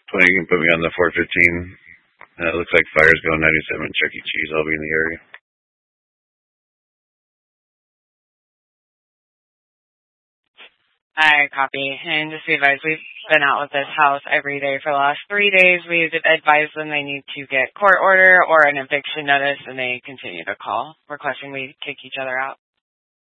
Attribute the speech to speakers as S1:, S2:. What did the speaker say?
S1: Well, you can put me on the 415. It looks like fire's going 97 Chuck E. Cheese. I'll be in the area.
S2: I copy. And just be advised, we've been out with this house every day for the last 3 days. We've advised them they need to get court order or an eviction notice, and they continue to call, requesting we kick each other out.